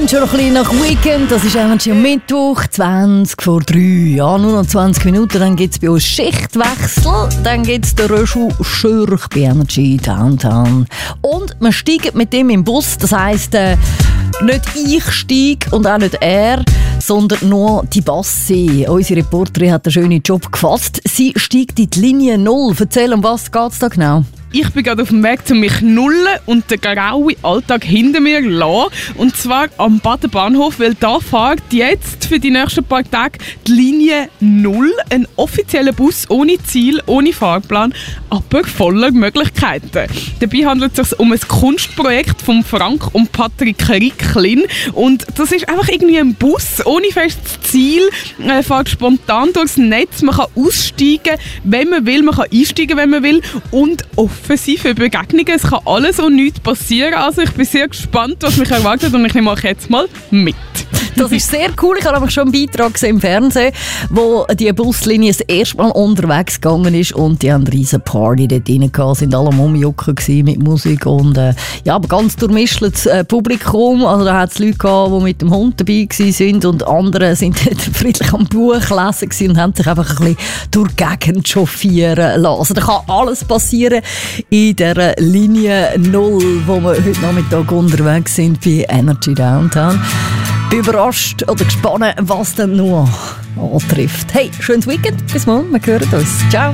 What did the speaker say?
tönt schon ein bisschen nach Weekend. Das ist eigentlich am Mittwoch, 20 vor 3. Ja, nur noch 20 Minuten, dann gibt es bei uns Schichtwechsel. Dann gibt es den Röschel Schürch bei Energy Downtown. Und man steigt mit ihm im Bus. Das heisst, nicht ich steige und auch nicht er, sondern nur die Bassi. Unsere Reporterin hat einen schönen Job gefasst. Sie steigt in die Linie 0. Erzähl, um was geht es da genau? Ich bin gerade auf dem Weg, um mich nullen und den grauen Alltag hinter mir zu lassen. Und zwar am Baden-Bahnhof, weil da fährt jetzt für die nächsten paar Tage die Linie 0. Ein offizieller Bus ohne Ziel, ohne Fahrplan, aber voller Möglichkeiten. Dabei handelt es sich um ein Kunstprojekt von Frank und Patrick Ricklin. Und das ist einfach irgendwie ein Bus ohne festes Ziel. Er fährt spontan durchs Netz. Man kann aussteigen, wenn man will. Man kann einsteigen, wenn man will. Und offensive Begegnungen. Es kann alles und nichts passieren. Also ich bin sehr gespannt, was mich erwartet und ich nehme euch jetzt mal mit. Das ist sehr cool. Ich habe nämlich schon einen Beitrag gesehen im Fernsehen, wo die Buslinie das erste Mal unterwegs gegangen ist und die haben eine riesen Party dort rein gehabt. Sind alle am Umjucken mit Musik und ja, aber ganz durchmischtes Publikum. Also da hat es Leute gehabt, die mit dem Hund dabei waren und andere sind dort friedlich am Buch lesen und haben sich einfach ein bisschen durch die Gegend chauffieren lassen. Also da kann alles passieren in dieser Linie 0, wo wir heute Nachmittag unterwegs sind bei Energy Downtown. Bin überrascht oder gespannt, was dann noch antrifft. Hey, schönes Weekend. Bis morgen. Wir hören uns. Ciao.